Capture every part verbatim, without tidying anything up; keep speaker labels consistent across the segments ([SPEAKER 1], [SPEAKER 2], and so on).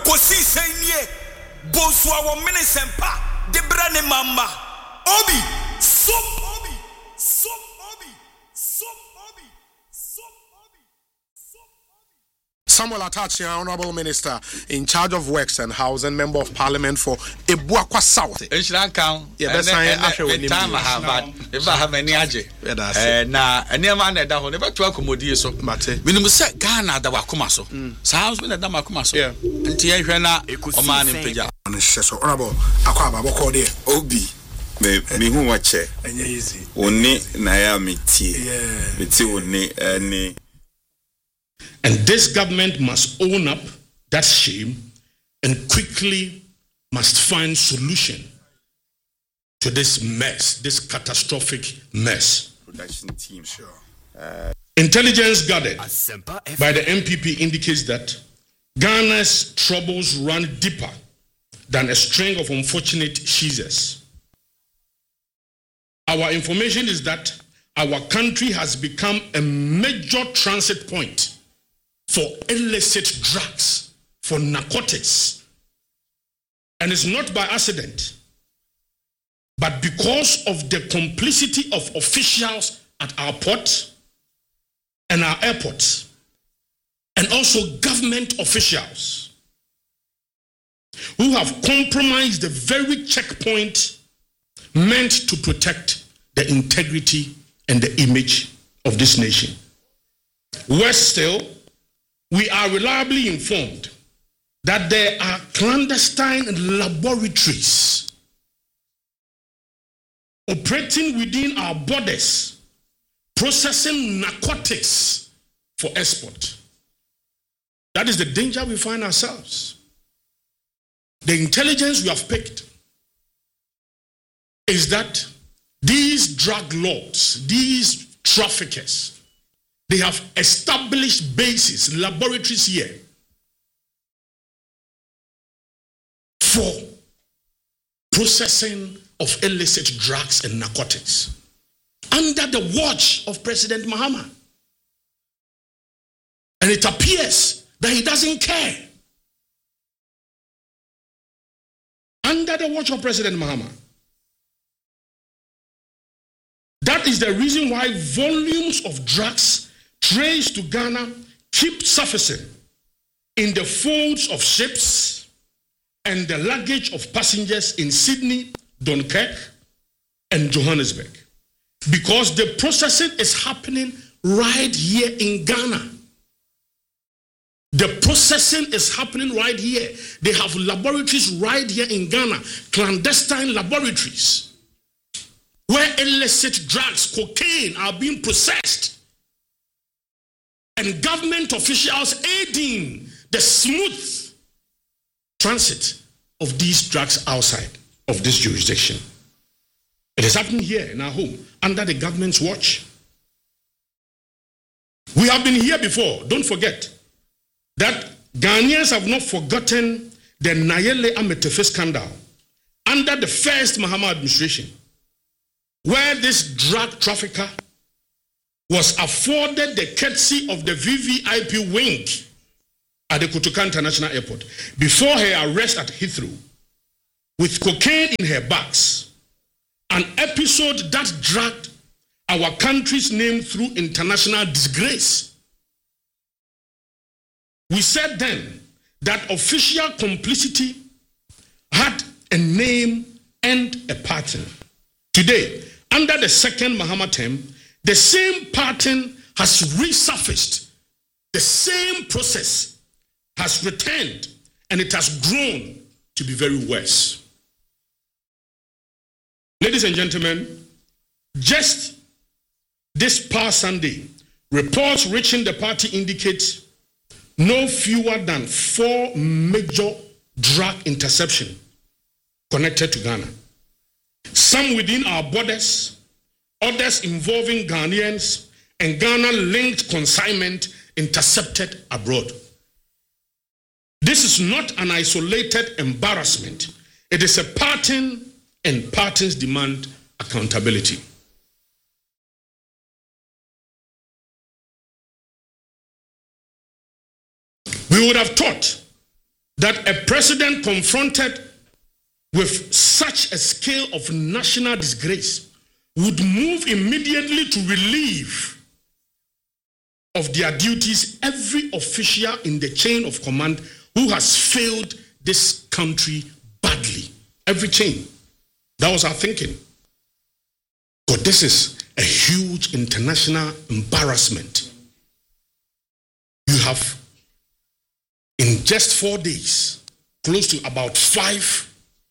[SPEAKER 1] Kosi senye Boswa wa mene sempa Debra ne mama Obi Som Obi Som Obi Som Obi Som Obi Som Obi
[SPEAKER 2] Samuel Atachi, Honorable Minister in charge of Works and Housing, Member of Parliament for Ebuakwa South.
[SPEAKER 3] Enshran kan.
[SPEAKER 2] Yeah, that's why I show you.
[SPEAKER 3] Time I have that. If I have any aje. Eh na eni ma na da ho ne beto akomodie so.
[SPEAKER 2] Mate.
[SPEAKER 3] Minimum say Ghana da wakoma so. Sa house me da makoma so.
[SPEAKER 2] Yeah.
[SPEAKER 3] Nti ehwe na o ma ne peja.
[SPEAKER 2] So Honorable Akwa Baba call there.
[SPEAKER 4] Obi. Me me hu wache.
[SPEAKER 2] Enye easy.
[SPEAKER 4] Oni na ya metie.
[SPEAKER 2] Yeah.
[SPEAKER 4] Metie oni ani.
[SPEAKER 5] And this government must own up that shame and quickly must find solution to this mess, this catastrophic mess.
[SPEAKER 4] Production team, sure.
[SPEAKER 5] Uh, Intelligence gathered by the M P P indicates that Ghana's troubles run deeper than a string of unfortunate seizures. Our information is that our country has become a major transit point for illicit drugs, for narcotics. And it's not by accident, but because of the complicity of officials at our port and our airports, and also government officials who have compromised the very checkpoint meant to protect the integrity and the image of this nation. Worse still, we are reliably informed that there are clandestine laboratories operating within our borders, processing narcotics for export. That is the danger we find ourselves. The intelligence we have picked is that these drug lords, these traffickers, they have established bases, laboratories here for processing of illicit drugs and narcotics under the watch of President Mahama. And it appears that he doesn't care. Under the watch of President Mahama. That is the reason why volumes of drugs traced to Ghana keep surfacing in the folds of ships and the luggage of passengers in Sydney, Dunkirk, and Johannesburg. Because the processing is happening right here in Ghana. The processing is happening right here. They have laboratories right here in Ghana, clandestine laboratories, where illicit drugs, cocaine, are being processed. And government officials aiding the smooth transit of these drugs outside of this jurisdiction. It is happening here in our home, under the government's watch. We have been here before. Don't forget that Ghanaians have not forgotten the Nayeli Ametefe scandal under the first Mahama administration, where this drug trafficker was afforded the courtesy of the V V I P wing at the Kotoka International Airport before her arrest at Heathrow with cocaine in her bags, an episode that dragged our country's name through international disgrace. We said then that official complicity had a name and a pattern. Today, under the second Mahama term, the same pattern has resurfaced. The same process has returned, and it has grown to be very worse. Ladies and gentlemen, just this past Sunday, reports reaching the party indicate no fewer than four major drug interception connected to Ghana. Some within our borders, others involving Ghanaians, and Ghana-linked consignment intercepted abroad. This is not an isolated embarrassment. It is a pattern, and patterns demand accountability. We would have thought that a president confronted with such a scale of national disgrace would move immediately to relieve of their duties every official in the chain of command who has failed this country badly. Every chain. That was our thinking. But this is a huge international embarrassment. You have, in just four days, close to about five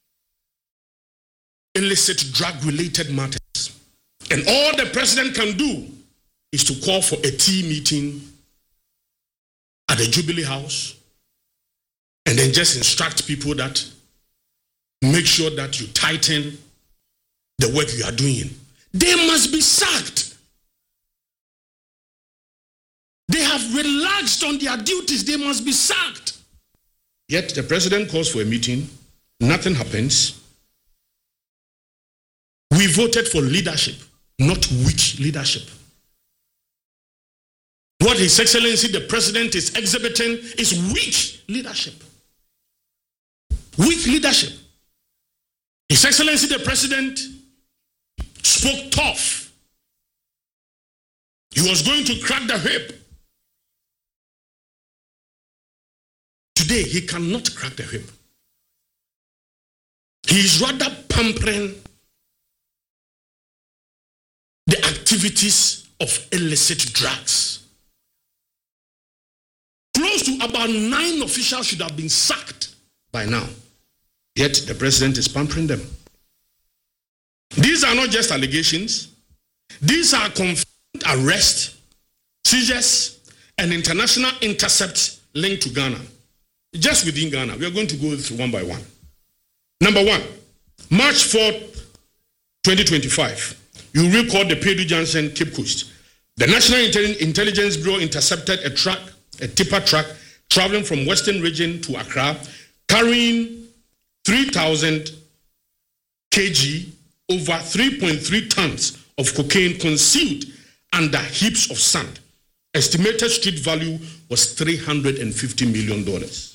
[SPEAKER 5] illicit drug-related matters. And all the president can do is to call for a tea meeting at the Jubilee House and then just instruct people that make sure that you tighten the work you are doing. They must be sacked. They have relaxed on their duties. They must be sacked. Yet the president calls for a meeting. Nothing happens. We voted for leadership, not weak leadership. What His Excellency the President is exhibiting is weak leadership. Weak leadership. His Excellency the President spoke tough. He was going to crack the whip. Today, he cannot crack the whip. He is rather pampering the activities of illicit drugs. Close to about nine officials should have been sacked by now. Yet the president is pampering them. These are not just allegations. These are confirmed arrests, seizures, and international intercepts linked to Ghana. Just within Ghana, we are going to go through one by one. Number one, March fourth, twenty twenty-five. You recall the Pedro Junction, Cape Coast. The National Intelligence Bureau intercepted a truck, a tipper truck, traveling from Western Region to Accra, carrying three thousand kilograms, over three point three tons of cocaine concealed under heaps of sand. Estimated street value was three hundred fifty million dollars.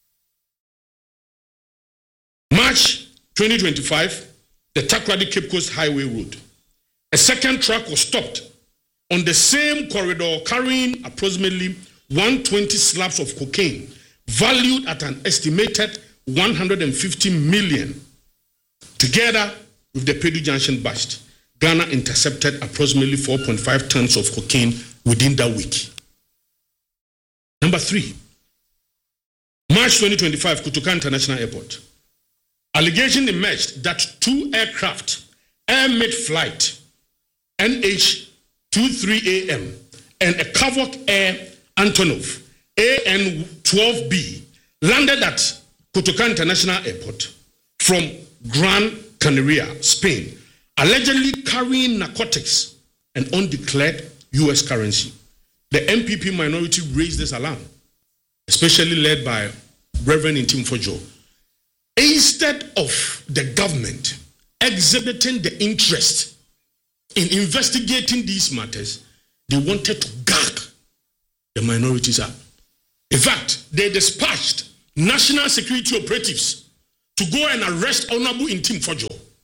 [SPEAKER 5] March twenty twenty-five, the Takoradi Cape Coast Highway Road. A second truck was stopped on the same corridor carrying approximately one hundred twenty slabs of cocaine valued at an estimated one hundred fifty million. Together with the Pedro Junction bust, Ghana intercepted approximately four point five tons of cocaine within that week. Number three, March twenty twenty-five, Kotoka International Airport. Allegation emerged that two aircraft, Air Mid Flight N H twenty-three A M and a Kavok Air Antonov A N twelve B, landed at Kotoka International Airport from Gran Canaria, Spain, allegedly carrying narcotics and undeclared U S currency. The M P P minority raised this alarm, especially led by Reverend Ntim Fojo. Instead of the government exhibiting the interest in investigating these matters, they wanted to gag the minorities up. In fact, they dispatched national security operatives to go and arrest Honorable Ntim Fojo.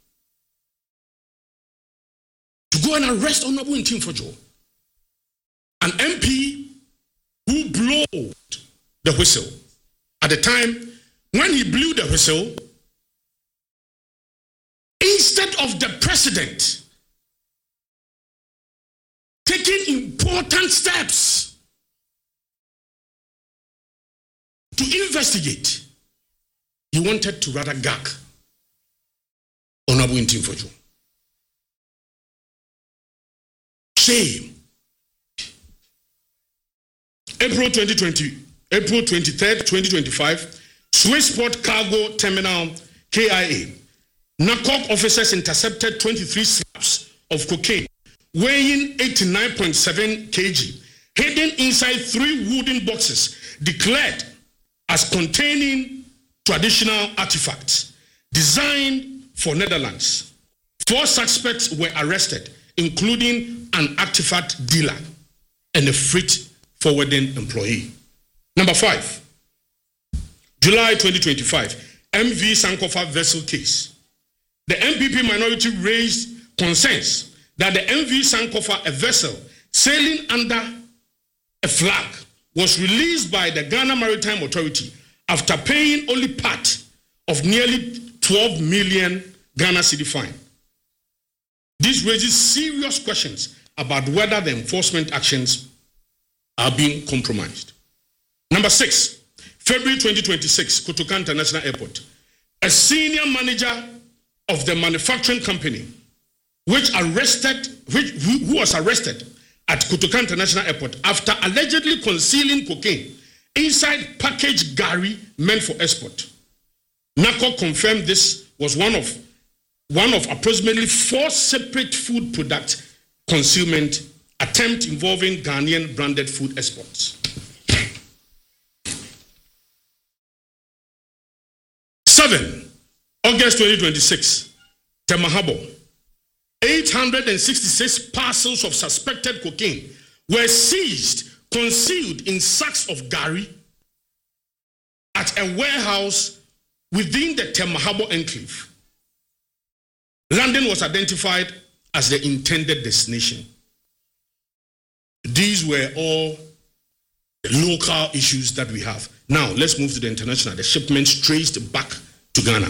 [SPEAKER 5] To go and arrest Honorable Ntim Fojo. An M P who blew the whistle. At the time, when he blew the whistle, instead of the president taking important steps to investigate, he wanted to rather gag Honorable Ntim Fojo. Shame. April twenty twenty, April twenty-third, twenty twenty-five, Swissport Cargo Terminal, K I A. NACOC officers intercepted twenty-three slabs of cocaine weighing eighty-nine point seven kilograms, hidden inside three wooden boxes declared as containing traditional artifacts designed for Netherlands. Four suspects were arrested, including an artifact dealer and a freight forwarding employee. Number five, July twenty twenty-five, M V Sankofa vessel case. The M P P minority raised concerns that the M V Sankofa, a vessel sailing under a flag, was released by the Ghana Maritime Authority after paying only part of nearly twelve million Ghana cedi fine. This raises serious questions about whether the enforcement actions are being compromised. Number six, February twenty twenty-six, Kotoka International Airport. A senior manager of the manufacturing company, which arrested, which who, who was arrested at Kotoka International Airport after allegedly concealing cocaine inside packaged gari meant for export. NACO confirmed this was one of one of approximately four separate food product concealment attempts involving Ghanaian branded food exports. Seven, August twenty twenty-six, Temahabo. eight hundred sixty-six parcels of suspected cocaine were seized, concealed in sacks of gari at a warehouse within the Temahabo enclave. London was identified as the intended destination. These were all the local issues that we have. Now, let's move to the international. The shipments traced back to Ghana.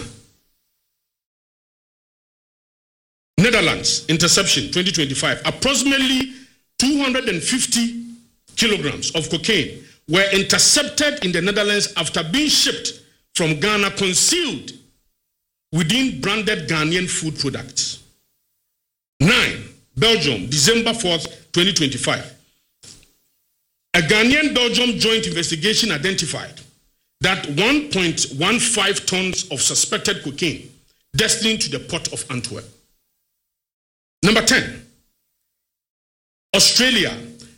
[SPEAKER 5] Netherlands, interception twenty twenty-five. Approximately two hundred fifty kilograms of cocaine were intercepted in the Netherlands after being shipped from Ghana, concealed within branded Ghanaian food products. Nine, Belgium, December fourth, twenty twenty-five. A Ghanaian-Belgium joint investigation identified that one point one five tons of suspected cocaine destined to the port of Antwerp. Number ten, Australia,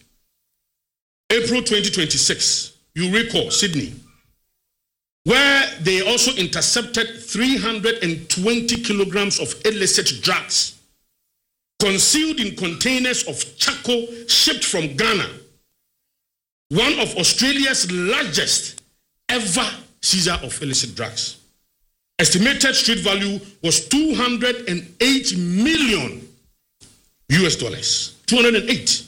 [SPEAKER 5] April twenty twenty-six. You recall Sydney, where they also intercepted three hundred twenty kilograms of illicit drugs concealed in containers of charcoal shipped from Ghana, one of Australia's largest ever seizure of illicit drugs. Estimated street value was two hundred eight million U S dollars. two hundred eight.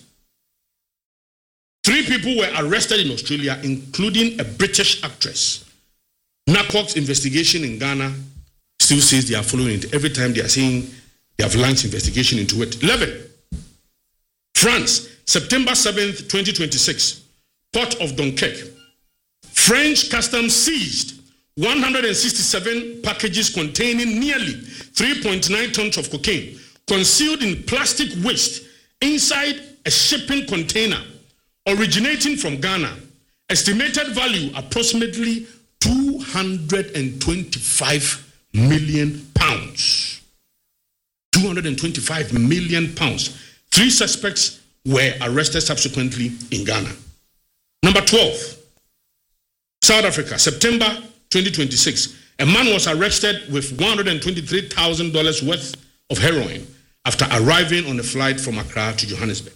[SPEAKER 5] Three people were arrested in Australia, including a British actress. NACO's investigation in Ghana still says they are following it. Every time they are saying they have launched investigation into it. eleven. France, September seventh, twenty twenty-six. Port of Dunkirk. French customs seized one hundred sixty-seven packages containing nearly three point nine tons of cocaine concealed in plastic waste inside a shipping container originating from Ghana. Estimated value approximately two hundred twenty-five million pounds. two hundred twenty-five million pounds. Three suspects were arrested subsequently in Ghana. Number twelve, South Africa, September twenty twenty-six. A man was arrested with one hundred twenty-three thousand dollars worth of heroin after arriving on a flight from Accra to Johannesburg.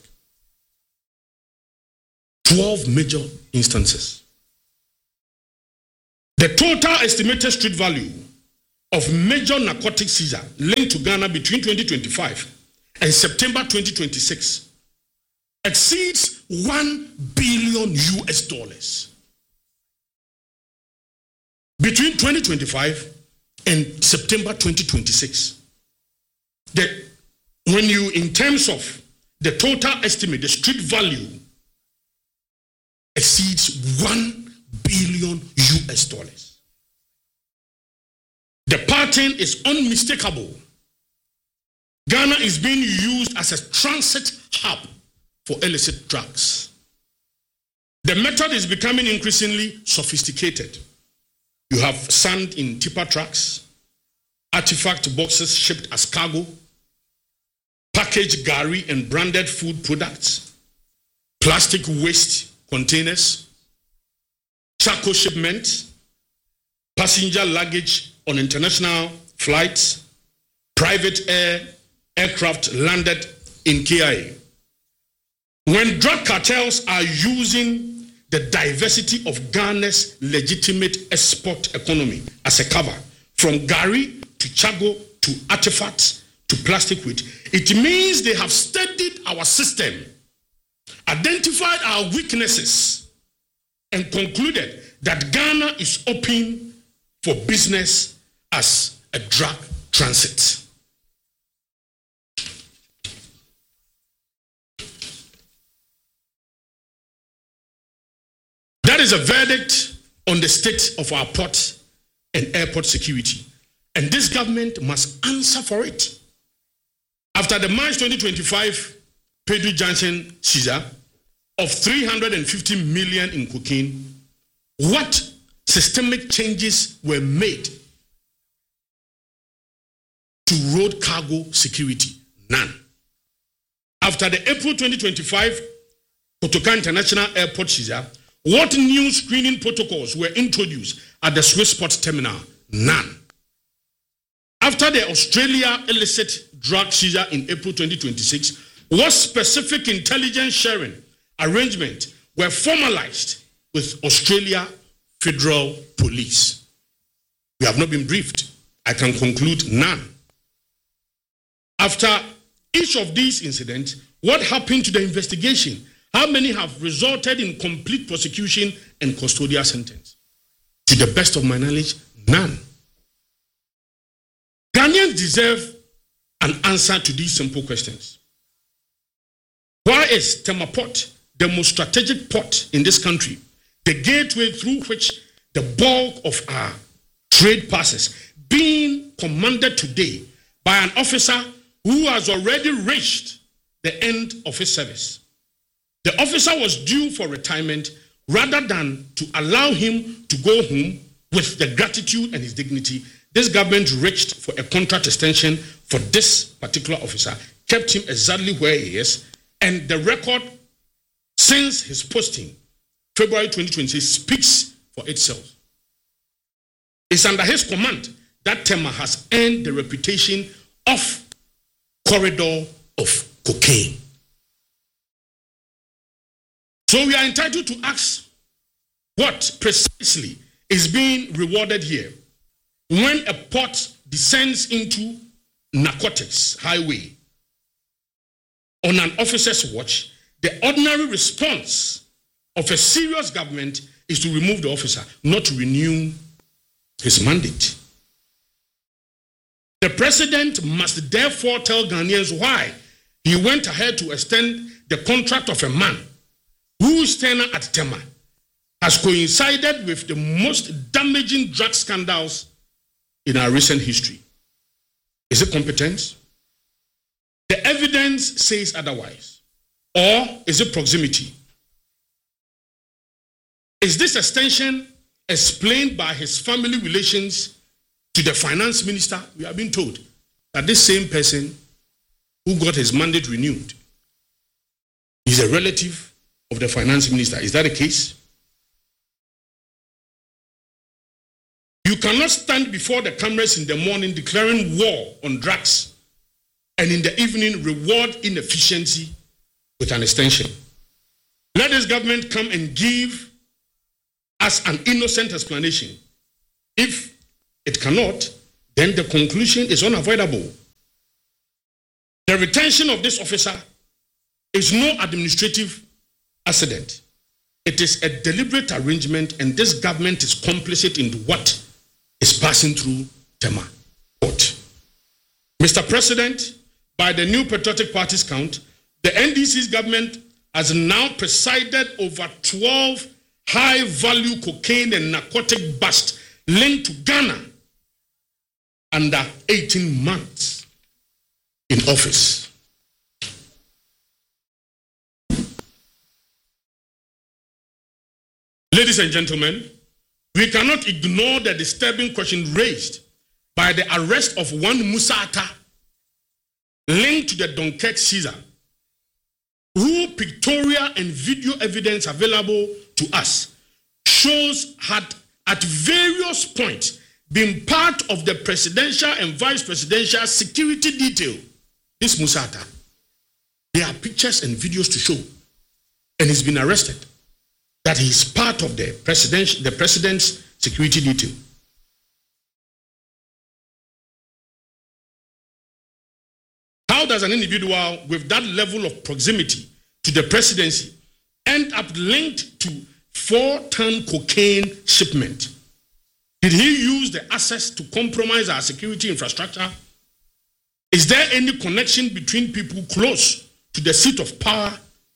[SPEAKER 5] twelve major instances. The total estimated street value of major narcotic seizure linked to Ghana between twenty twenty-five and September twenty twenty-six exceeds one billion U S dollars. Between twenty twenty-five and September twenty twenty-six. The, when you, in terms of the total estimate, the street value exceeds one billion U S dollars. The pattern is unmistakable. Ghana is being used as a transit hub for illicit drugs. The method is becoming increasingly sophisticated. You have sand in tipper trucks, artifact boxes shipped as cargo, packaged gari and branded food products, plastic waste containers, charcoal shipments, passenger luggage on international flights, private air aircraft landed in K I A. When drug cartels are using the diversity of Ghana's legitimate export economy as a cover, from Gary to Chago to artifacts to plastic wheat. It means they have studied our system, identified our weaknesses, and concluded that Ghana is open for business as a drug transit. That is a verdict on the state of our port and airport security. And this government must answer for it. After the March twenty twenty-five Pedro Johnson seizure of three hundred fifty million in cocaine, what systemic changes were made to road cargo security? None. After the April twenty twenty-five Kotoka International Airport seizure, what new screening protocols were introduced at the Swissport terminal? None. After the Australia illicit drug seizure in April twenty twenty-six, what specific intelligence sharing arrangement were formalized with Australia Federal Police? We have not been briefed. I can conclude none. After each of these incidents, what happened to the investigation? How many have resulted in complete prosecution and custodial sentence? To the best of my knowledge, none. Ghanaians deserve an answer to these simple questions. Why is Tema Port the most strategic port in this country, the gateway through which the bulk of our trade passes, being commanded today by an officer who has already reached the end of his service? The officer was due for retirement rather than to allow him to go home with the gratitude and his dignity. This government reached for a contract extension for this particular officer, kept him exactly where he is, and the record since his posting, February twenty twenty, speaks for itself. It's under his command that Tema has earned the reputation of corridor of cocaine. So we are entitled to ask what precisely is being rewarded here when a port descends into narcotics highway on an officer's watch. The ordinary response of a serious government is to remove the officer, not to renew his mandate. The president must therefore tell Ghanaians why he went ahead to extend the contract of a man whose tenure at Tema has coincided with the most damaging drug scandals in our recent history. Is it competence? The evidence says otherwise. Or is it proximity? Is this extension explained by his family relations to the finance minister? We have been told that this same person who got his mandate renewed is a relative of the finance minister. Is that the case? You cannot stand before the cameras in the morning declaring war on drugs and in the evening reward inefficiency with an extension. Let this government come and give us an innocent explanation. If it cannot, then the conclusion is unavoidable. The retention of this officer is no administrative accident. It is a deliberate arrangement, and this government is complicit in what is passing through Tema Port. Mister President, by the New Patriotic Party's count, the N D C's government has now presided over twelve high-value cocaine and narcotic busts linked to Ghana under eighteen months in office. Ladies and gentlemen, we cannot ignore the disturbing question raised by the arrest of one Musa Atta linked to the Dunkirk seizure, who pictorial and video evidence available to us shows had at various points been part of the presidential and vice presidential security detail. This Musa Atta, there are pictures and videos to show, and he's been arrested. that he is part of the president, the president's security detail. How does an individual with that level of proximity to the presidency end up linked to four-ton cocaine shipment? Did he use the access to compromise our security infrastructure? Is there any connection between people close to the seat of power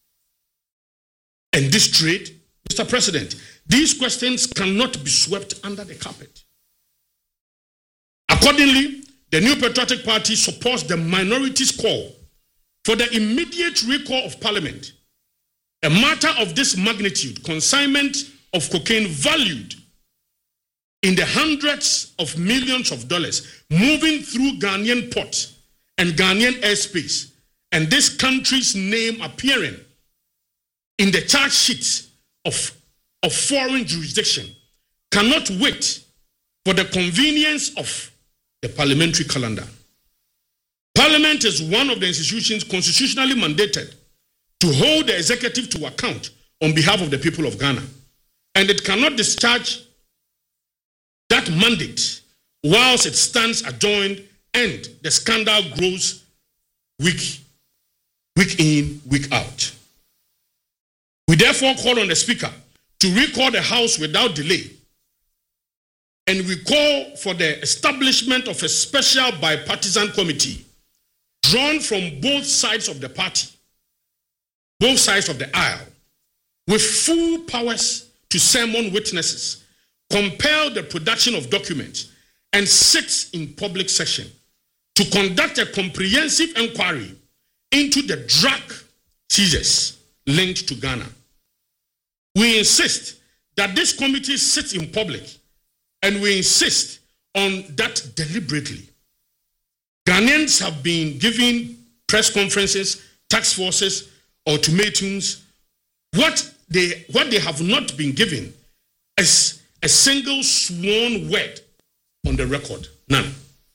[SPEAKER 5] and this trade? Mister President, these questions cannot be swept under the carpet. Accordingly, the New Patriotic Party supports the minority's call for the immediate recall of Parliament. A matter of this magnitude, consignment of cocaine valued in the hundreds of millions of dollars moving through Ghanaian ports and Ghanaian airspace, and this country's name appearing in the charge sheets of, of foreign jurisdiction, cannot wait for the convenience of the parliamentary calendar. Parliament is one of the institutions constitutionally mandated to hold the executive to account on behalf of the people of Ghana, and it cannot discharge that mandate whilst it stands adjourned and the scandal grows week, week in, week out. We therefore call on the Speaker to recall the House without delay, and we call for the establishment of a special bipartisan committee drawn from both sides of the party, both sides of the aisle, with full powers to summon witnesses, compel the production of documents, and sit in public session to conduct a comprehensive inquiry into the drug seizures linked to Ghana. We insist that this committee sits in public, and we insist on that deliberately. Ghanaians have been given press conferences, task forces, ultimatums. What they, what they have not been given is a single sworn word on the record. None.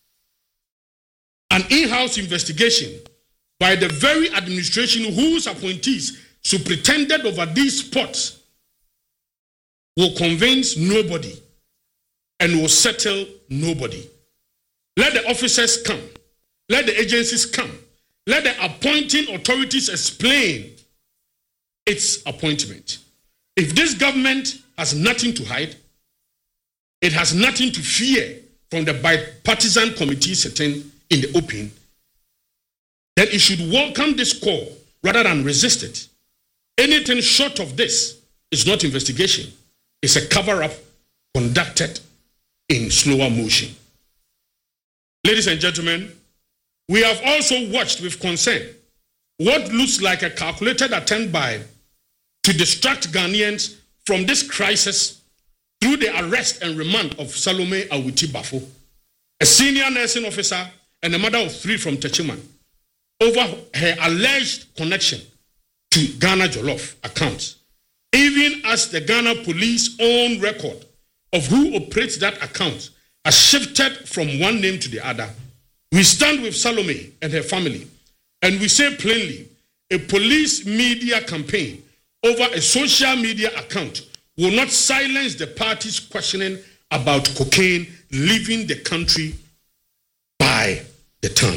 [SPEAKER 5] An in-house investigation by the very administration whose appointees superintended over these spots will convince nobody and will settle nobody. Let the officers come. Let the agencies come. Let the appointing authorities explain its appointment. If this government has nothing to hide, it has nothing to fear from the bipartisan committee sitting in the open, then it should welcome this call rather than resist it. Anything short of this is not investigation. It's a cover-up conducted in slower motion. Ladies and gentlemen, we have also watched with concern what looks like a calculated attempt by to distract Ghanaians from this crisis through the arrest and remand of Salome Awuti Bafo, a senior nursing officer and a mother of three from Techiman, over her alleged connection to Ghana Jollof accounts, even as the Ghana police own record of who operates that account has shifted from one name to the other. We stand with Salome and her family, and we say plainly, a police media campaign over a social media account will not silence the party's questioning about cocaine leaving the country by the ton.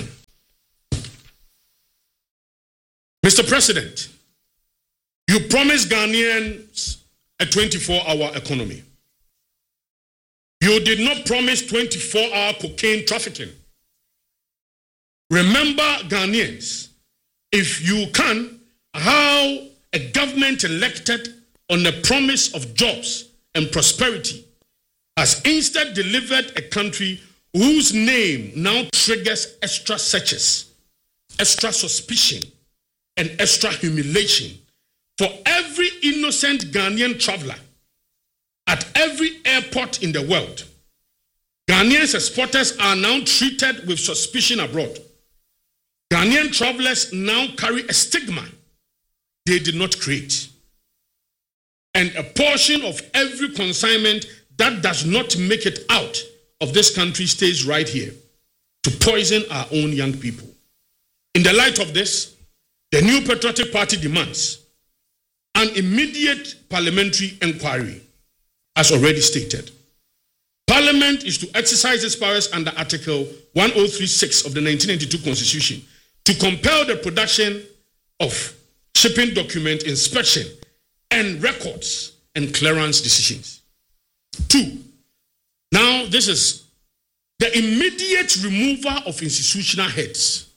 [SPEAKER 5] Mister President, you promised Ghanaians a twenty-four hour economy. You did not promise twenty-four hour cocaine trafficking. Remember, Ghanaians, if you can, how a government elected on a promise of jobs and prosperity has instead delivered a country whose name now triggers extra searches, extra suspicion, and extra humiliation for every innocent Ghanaian traveler at every airport in the world. Ghanaian exporters are now treated with suspicion abroad. Ghanaian travelers now carry a stigma they did not create. And a portion of every consignment that does not make it out of this country stays right here to poison our own young people. In the light of this, the New Patriotic Party demands an immediate parliamentary inquiry, as already stated. Parliament is to exercise its powers under Article one oh three six of the nineteen ninety-two Constitution to compel the production of shipping document inspection and records and clearance decisions. Two, now this is the immediate removal of institutional heads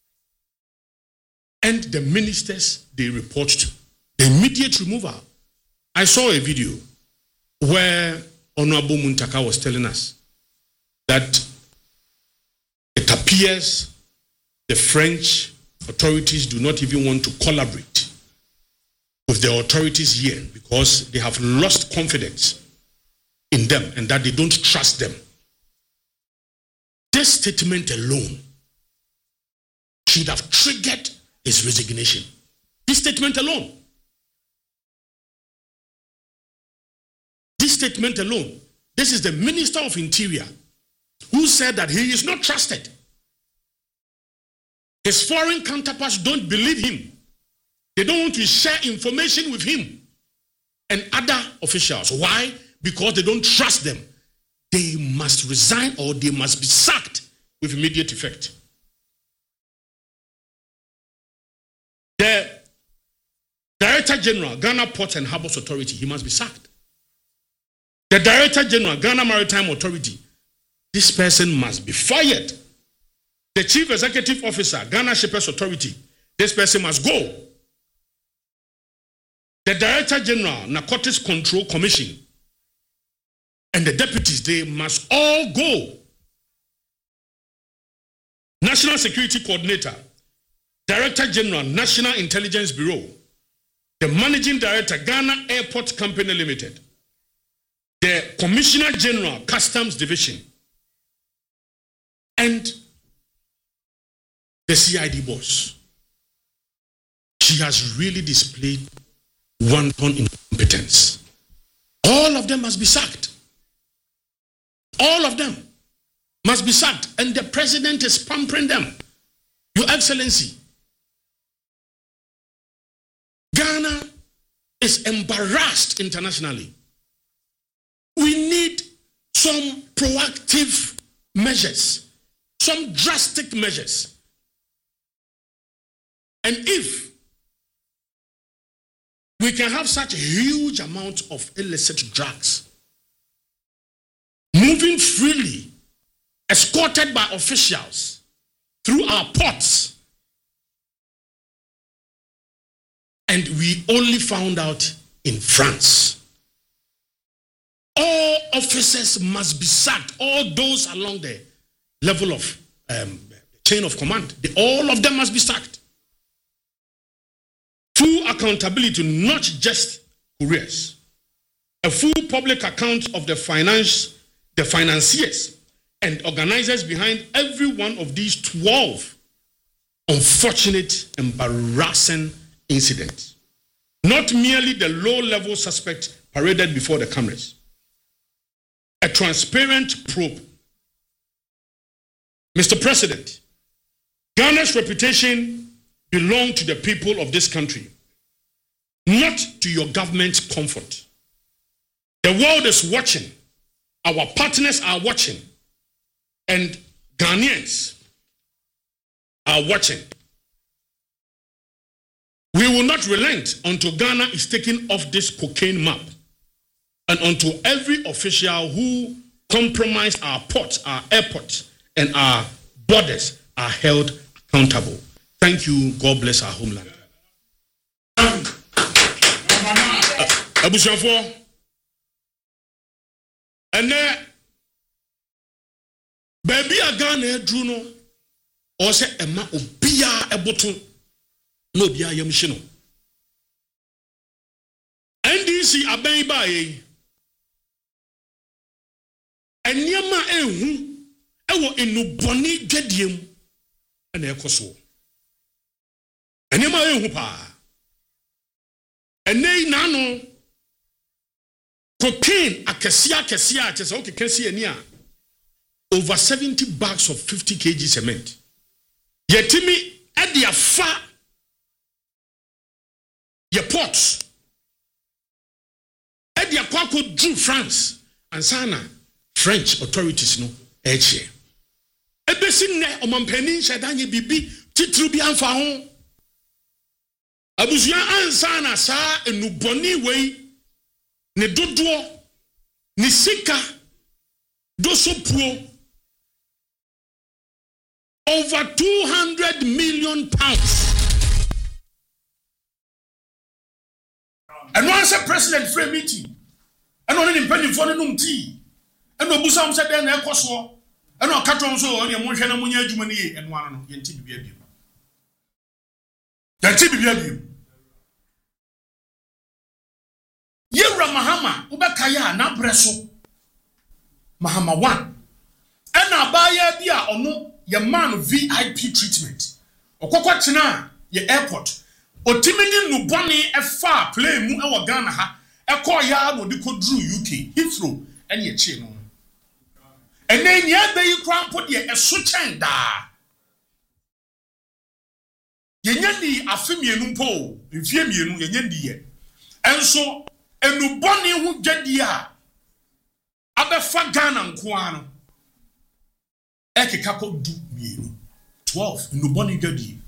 [SPEAKER 5] and the ministers they report to. The immediate removal. I saw a video where Honorable Muntaka was telling us that it appears the French authorities do not even want to collaborate with the authorities here because they have lost confidence in them and that they don't trust them. This statement alone should have triggered his resignation. This statement alone. This statement alone. This is the Minister of Interior who said that he is not trusted. His foreign counterparts don't believe him. They don't want to share information with him and other officials. Why? Because they don't trust them. They must resign or they must be sacked with immediate effect. The Director General, Ghana Ports and Harbours Authority, he must be sacked. The Director General, Ghana Maritime Authority, this person must be fired. The Chief Executive Officer, Ghana Shippers Authority, this person must go. The Director General, Narcotics Control Commission, and the deputies, they must all go. National Security Coordinator, Director General, National Intelligence Bureau, the Managing Director, Ghana Airport Company Limited, the Commissioner General, Customs Division, and the C I D boss. She has really displayed wanton incompetence. All of them must be sacked. All of them must be sacked. And the president is pampering them. Your Excellency, Ghana is embarrassed internationally. We need some proactive measures, some drastic measures. And if we can have such a huge amount of illicit drugs moving freely, escorted by officials through our ports, and we only found out in France, all officers must be sacked, all those along the level of um, chain of command, they, all of them must be sacked. Full accountability, not just couriers. A full public account of the finance, the financiers and organizers behind every one of these twelve unfortunate, embarrassing incidents. Not merely the low-level suspect paraded before the cameras. A transparent probe. Mister President, Ghana's reputation belong to the people of this country, not to your government's comfort. The world is watching. Our partners are watching. And Ghanaians are watching. We will not relent until Ghana is taken off this cocaine map and until every official who compromised our ports, our airports, and our borders are held accountable. Thank you. God bless our homeland. Abusuafo, and then baby a Ghana drew no, or say Emma Obia a bottle, no Bia Yamishino. N D C aben bae, and Yama ehu, ewo inu boni gediem, and ekoso. And Yama ehu pa, and nay nano. Cocaine, akesia, akesia, akesia, okay, kesia niya. Over seventy bags of fifty kilograms cement. Yetimi, edi afa, ye pots, kwa ko drew France and sana French authorities no eche ebesi ne omampani shadanye bibi titru bi amfa ho abusua ansana sa enuboni wei ne dodo ni sika dosopuo over two hundred million pounds. And once a president frame meeting, and only in penny for the noon tea, and no busam said then a cosmo, and no catron so on your motion and munya jumani and one yen T B B. The T B B. Yera Mahama, Ubakaya, na breso. Mahama one. And abaya dia or no, your man V I P treatment. Okokwa tina, your airport. Otimidi nuboni e fa play mu e wa Ghana ha e ko ya no de ko drew U K Heathrow ene ye chi no ene nya da yi krampo de e so chen da ye nya di afemienu mpo mfie mienu ye nya di ye enso enuboni hu dwadi a abefa Ghana nko ano e keka ko du mienu twelve enuboni dwadi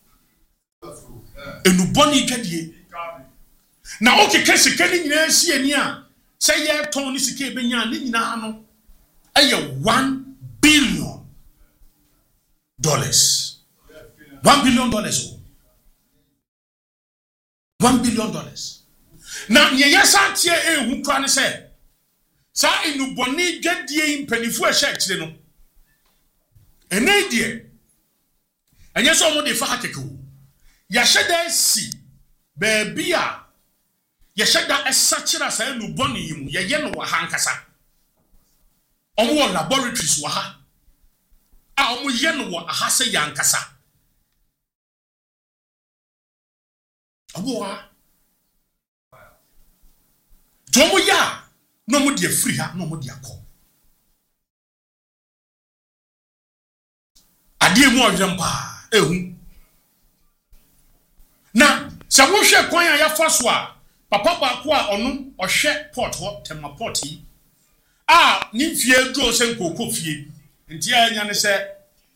[SPEAKER 5] enuboni dwadie na oke kese kani nyina sie ni a say ye ton ni sike benya ni nyina no aye one billion dollars one billion dollars one billion dollars na nye yesa tie ehu kwa ne say sa enuboni dwadie impanifu a sha kire no ene die enye so mo de fa hakeke yashada si baby a yashada esachira sa enu boni yimu ye ye no wa hankasa omo laboratories wa ha a omo ye no wa aha se yankasa omo wa tomo ya no mo de free ha no mo de akọ ade mu odwempa ehu na se wo hwe kwan ya yafa so a papa ba ko a ono ohwe port ho tema port yi a ni fie dro se nkoko fie nti anya ne se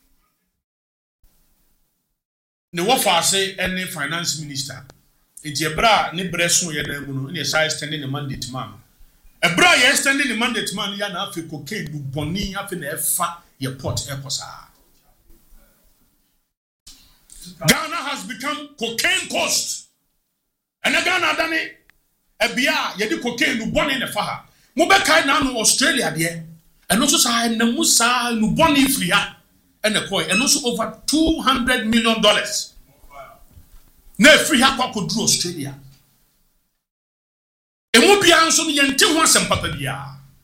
[SPEAKER 5] ne wo fa ase ene finance minister nti ebra ne breso ye dan mu no ne sai extending the mandate man ebra ye extending the mandate man ya na afi cocaine du boni afi na efa ye port airport. Ghana has become cocaine coast. And Ghana done it. A beer, yedi cocaine, no bonny in the faha. Mubeka now no Australia, dear. And also say no musa, no bonny free, and the koi, and also over two hundred million dollars. No free hapa could do Australia. And won't be answered until once and papa beer.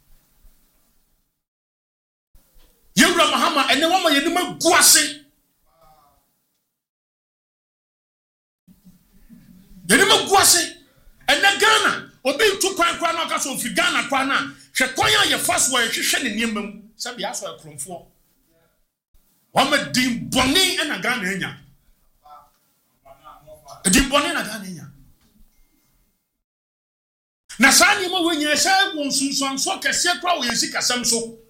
[SPEAKER 5] Yura Mahama, and the woman you guasi. Yenima guase ena Ghana obi tu kwan kwan na kaso fi Ghana kwan na hwe kwan ya ye fast way hwehwe ne niemam sabi aso akromfo wa ma dim boni ena Ghana enya dim boni na Ghana enya na sani mo wenya sha wonsunsun so kese kwa wo yesi kasam so